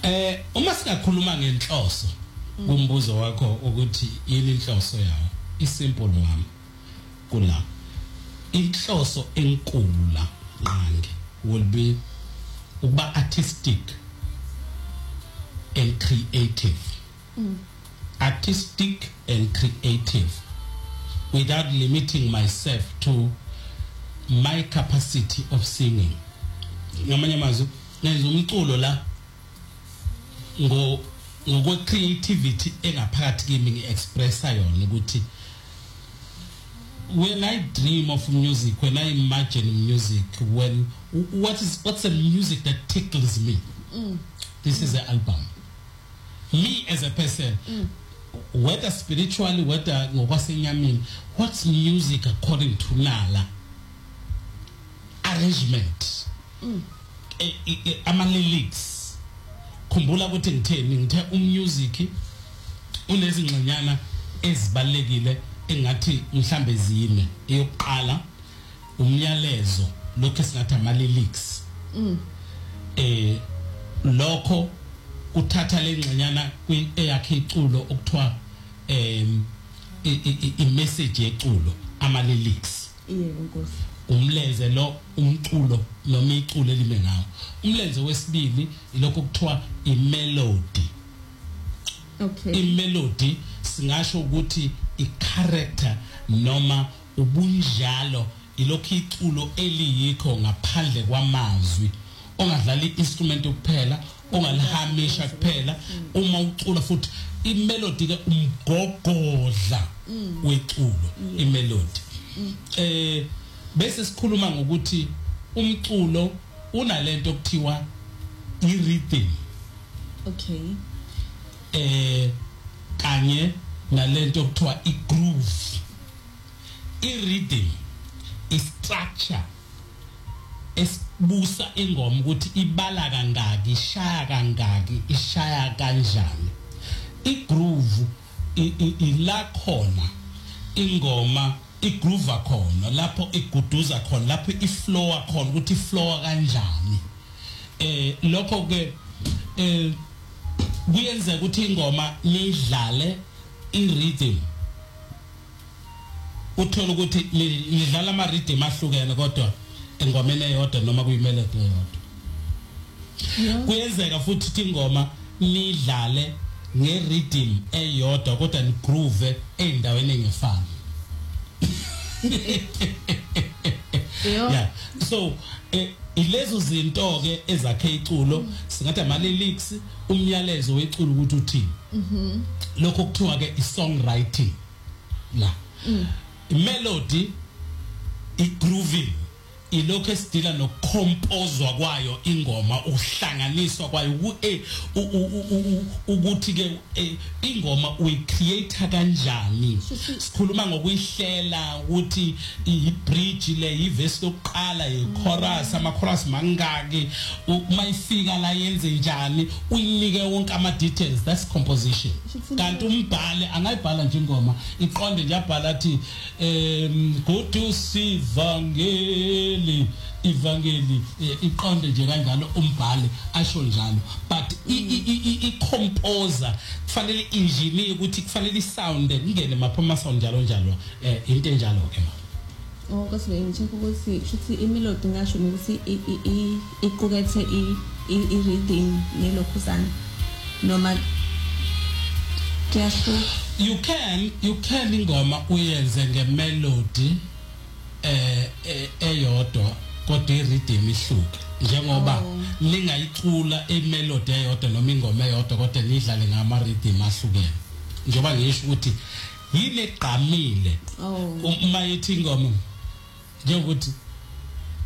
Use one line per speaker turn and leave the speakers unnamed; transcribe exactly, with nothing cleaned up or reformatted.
eh uma singakhuluma ngenhloso kumbuzo wakho ukuthi yini inhloso yawo isimple mama kula inhloso enkulu la qange will be ukuba artistic and creative mm. artistic and creative without limiting myself to my capacity of singing ngamanye amazwi nenza umculo la ngo ngokwe creativity engaphakathi kimi ngiexpressa yona ukuthi when I dream of music, when I imagine music, when what is what's the music that tickles me? Mm. This mm. is the album. Me as a person, mm. whether spiritually, whether ngokwaseyamini, what's music according to Nala? Arrangement. Mm. E, e, e, ama lyrics. Khumbula ukuthi ngitheni ngithe umusic unezingxanyana ezibalekile engathi mhlambe zine eyokuqala umyalezo lokho esingathi ama lyrics mm. eh lokho uthatha lengxanyana kwi eyakhe iculo okuthiwa em i message yeculo ama lyrics
yebo nkosi
umlenze lo umculo noma iculo elime ngawo umlenze wesibili ilokho kuthiwa i melody
okay
i melody singasho ukuthi i character noma ubunjalo ilokho iculo eliyikho ngaphandle kwamazwi ongadlala i-instrument kuphela ongalihamisha kuphela uma ucula futhi i melody ke umgogodla weculo i melody eh bese sikhuluma ngokuthi umculo unalento okuthiwa i rhythm
okay
eh kanye nalento okuthiwa i groove i rhythm i structure esibusa ingoma ukuthi ibala kangaki ishaya kangaki ishaya kanjani i groove ila khona ingoma i groove khona lapho iguduza khona lapho i flow khona ukuthi flow kanjani eh lokho ke eh kuyenza ukuthi ingoma nidlale i rhythm uthola ukuthi nidlala ama rhythm ahlukene kodwa engomeni eyodwa noma kuyimelody eyodwa kuyenzeka futhi ukuthi ingoma nidlale nge rhythm eyodwa kodwa ni groove endaweni engefani yeah so eh ilezo zinto ke ezakhe iculo singathi ama lyrics umyalezo weculo ukuthi uthini mhm lokho kuthiwa ke i songwriting la melody i grooving ilokho esidila nokucompose kwayo ingoma uhlanganiswa kwayo ukuthi ke ingoma uyicreate kanjani sikhuluma ngokuyihlela ukuthi i bridge le i verse yokuqala i chorus ama chorus mangaki uma ifika la yenze njani uyinike wonke ama details that's composition kanti umbhali angayibhala nje ingoma iqonde nje abhala athi um go to see vangeli ivangeli iqonde nje kanjalo umbhali asho njalo but i composer kufanele engineer ukuthi kufanele isound ngene maphoma sound njalo njalo eh into enjalo ke
ma oh kasibeni ngithe ukuthi futhi imelody ngasho ukuthi iqukethe i rhythm nelokhuzana noma just
you can you can ingoma uyenze ngemelody eh eyodwa kodwa i rhythm ihluke njengoba lingayicula emelody eyodwa noma ingoma eyodwa kodwa nidlale ngama rhythm ahlukene njengoba ngisho ukuthi yile qamile uma yithi ingoma njengokuthi